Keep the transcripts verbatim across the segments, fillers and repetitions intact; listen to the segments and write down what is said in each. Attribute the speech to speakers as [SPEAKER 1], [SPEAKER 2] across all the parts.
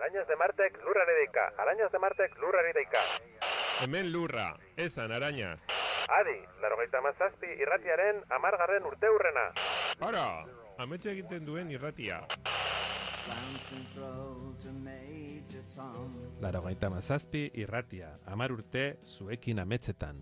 [SPEAKER 1] Arañas de Martek lurrari deika, arañas de Martek lurrari deika.
[SPEAKER 2] Hemen lurra, esan arañas.
[SPEAKER 1] Adi, laurogeita hamazazpi irratiaren hamargarren urteurrena.
[SPEAKER 2] Ara, ametxe egiten duen irratia.
[SPEAKER 3] Laurogeita hamazazpi irratia, hamar urte zuekin ametsetan.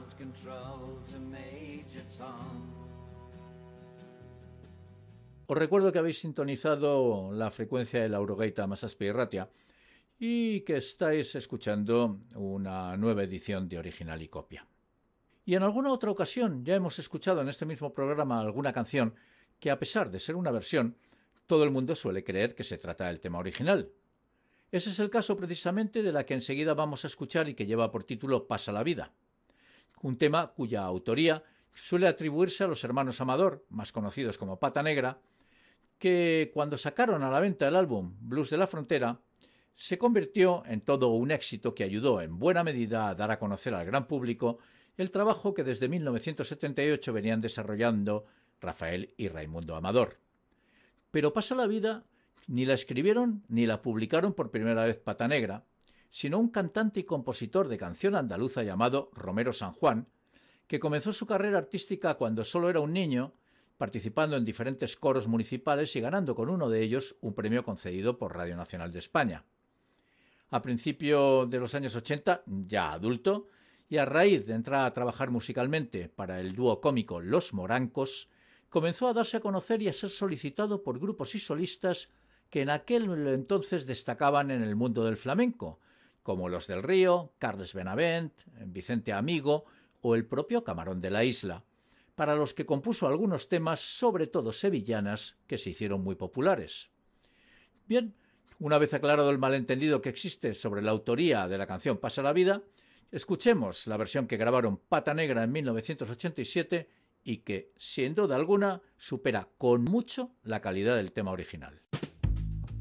[SPEAKER 4] Os recuerdo que habéis sintonizado la frecuencia de Laurogeita hamazazpi irratia y que estáis escuchando una nueva edición de Original y Copia. Y en alguna otra ocasión ya hemos escuchado en este mismo programa alguna canción que, a pesar de ser una versión, todo el mundo suele creer que se trata del tema original. Ese es el caso precisamente de la que enseguida vamos a escuchar y que lleva por título Pasa la vida, un tema cuya autoría suele atribuirse a los hermanos Amador, más conocidos como Pata Negra, que cuando sacaron a la venta el álbum Blues de la Frontera, se convirtió en todo un éxito que ayudó en buena medida a dar a conocer al gran público el trabajo que desde mil novecientos setenta y ocho venían desarrollando Rafael y Raimundo Amador. Pero Pasa la vida ni la escribieron ni la publicaron por primera vez Pata Negra, sino un cantante y compositor de canción andaluza llamado Romero San Juan, que comenzó su carrera artística cuando solo era un niño, participando en diferentes coros municipales y ganando con uno de ellos un premio concedido por Radio Nacional de España. A principios de los años ochenta, ya adulto, y a raíz de entrar a trabajar musicalmente para el dúo cómico Los Morancos, comenzó a darse a conocer y a ser solicitado por grupos y solistas que en aquel entonces destacaban en el mundo del flamenco, como Los del Río, Carles Benavent, Vicente Amigo o el propio Camarón de la Isla, para los que compuso algunos temas, sobre todo sevillanas, que se hicieron muy populares. Bien, una vez aclarado el malentendido que existe sobre la autoría de la canción Pasa la vida, escuchemos la versión que grabaron Pata Negra en mil novecientos ochenta y siete y que, sin duda alguna, supera con mucho la calidad del tema original.